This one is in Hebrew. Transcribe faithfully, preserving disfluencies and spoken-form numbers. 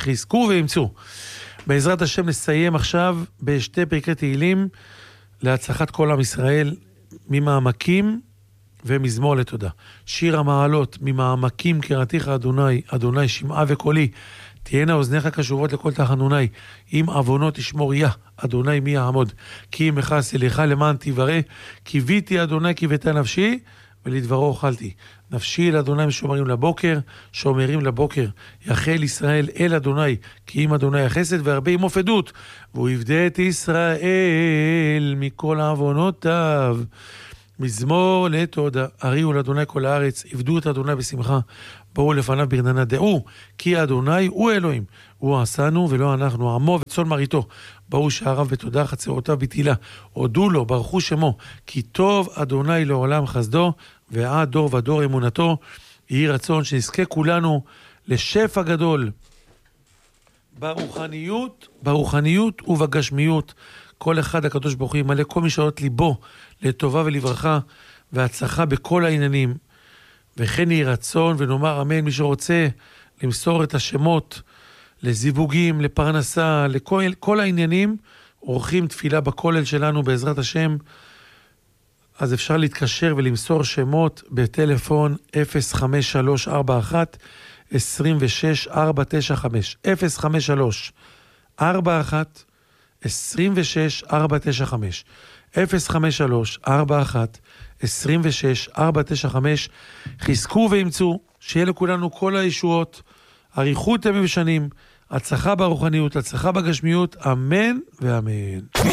חזקו ואמצו. בעזרת השם נסיים עכשיו בשתי פרקי תהילים להצלחת כל עם ישראל, ממעמקים ומזמור לתודה. שיר המעלות, ממעמקים קראתיך אדוני, אדוני שמעה וקולי, תהיינה אוזניך קשובות לכל תחנוני, אם עוונות תשמור יה, אדוני מי יעמוד, כי אם אכעס אליך למען תברא, קיוויתי אדוני קיוותה נפשי, ולדברו אוכלתי. נפשי אל אדוני משומרים לבוקר, שומרים לבוקר. יחל ישראל אל אדוני, כי אם אדוני החסד והרבה עמו פדות, והוא יפדה את ישראל מכל עוונותיו. מזמור לתודה, הריעו לאדוני כל הארץ, עבדו את אדוני בשמחה, בואו לפניו ברננה, דעו, כי אדוני הוא אלוהים, הוא עשנו ולא אנחנו, עמו וצאן מרעיתו, בואו שעריו בתודה, חצרותיו בתהילה, הודו לו, ברכו שמו, כי טוב אדוני לעולם חסדו, ועד דור ודור אמונתו. יהי רצון שנזכה כולנו לשפע גדול, ברוחניות, ברוחניות ובגשמיות, כל אחד הקדוש ברוך הוא ימלא כל משאלות ליבו לטובה ולברכה והצלחה בכל העניינים, וכן יהי רצון ונאמר אמן. מי שרוצה למסור את השמות לזיווגים, לפרנסה, לכל כל העניינים, עורכים תפילה בכולל שלנו בעזרת השם, אז אפשר להתקשר ולמסור שמות בטלפון אפס חמש שלוש ארבע אחת עשרים ושש ארבע תשע חמש, אפס חמש שלוש ארבע אחת עשרים ושש ארבע תשע חמש, אפס חמש שלוש ארבע אחת עשרים ושש ארבע תשע חמש. חזקו ואמצו, שיהיה לכולנו כל הישועות, אריכות ימים ושנים, הצלחה ברוחניות, הצלחה בגשמיות, אמן ואמן.